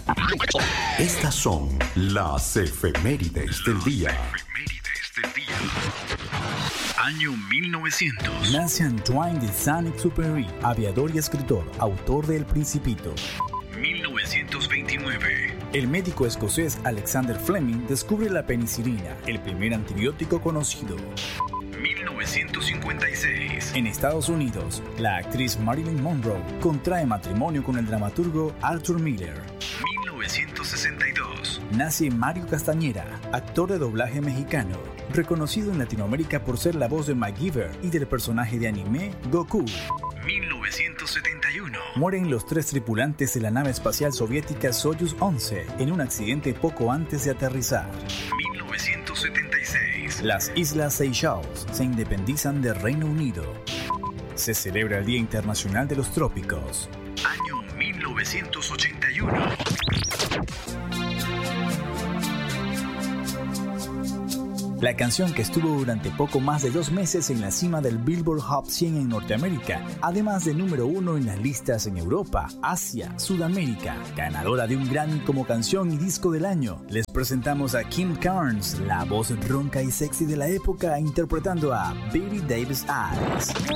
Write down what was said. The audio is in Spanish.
Estas son las efemérides del día. Año 1900. Nace Antoine de Saint-Exupéry, aviador y escritor, autor de El Principito. 1929. El médico escocés Alexander Fleming descubre la penicilina, el primer antibiótico conocido. 1956. En Estados Unidos, la actriz Marilyn Monroe contrae matrimonio con el dramaturgo Arthur Miller. 1962. Nace Mario Castañera, actor de doblaje mexicano, reconocido en Latinoamérica por ser la voz de MacGyver y del personaje de anime Goku. 1971. Mueren los 3 tripulantes de la nave espacial soviética Soyuz 11 en un accidente poco antes de aterrizar. 1976. Las Islas Seychelles se independizan del Reino Unido. Se celebra el Día Internacional de los Trópicos. Año 1981. La canción que estuvo durante poco más de 2 meses en la cima del Billboard Hot 100 en Norteamérica, además de número 1 en las listas en Europa, Asia, Sudamérica, ganadora de un Grammy como canción y disco del año. Les presentamos a Kim Carnes, la voz ronca y sexy de la época, interpretando a Betty Davis Eyes.